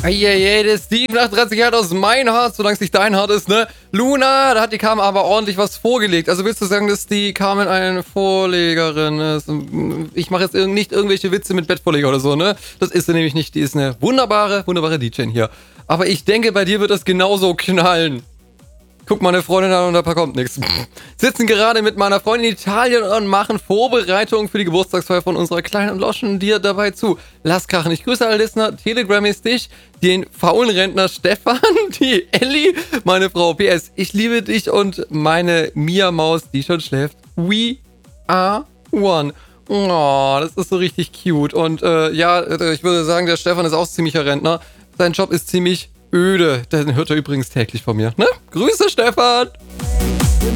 Eieiei, der Steven 38 hat aus mein Hart, solange es nicht dein Hart ist, ne? Luna, da hat die Carmen aber ordentlich was vorgelegt. Also willst du sagen, dass die Carmen eine Vorlegerin ist? Ich mache jetzt nicht irgendwelche Witze mit Bettvorleger oder so, ne? Das ist sie nämlich nicht. Die ist eine wunderbare DJ hier. Aber ich denke, bei dir wird das genauso knallen. Guck meine Freundin an und da kommt nichts. Sitzen gerade mit meiner Freundin in Italien und machen Vorbereitungen für die Geburtstagsfeier von unserer Kleinen und lauschen dir dabei zu. Lass krachen. Ich grüße alle Listener. Telegram ist dich, den faulen Rentner Stefan, die Ellie, meine Frau. PS, ich liebe dich und meine Mia-Maus, die schon schläft. We are one. Oh, das ist so richtig cute. Und ja, ich würde sagen, der Stefan ist auch ziemlicher Rentner. Sein Job ist ziemlich öde. Den hört er übrigens täglich von mir. Ne? Grüße, Stefan!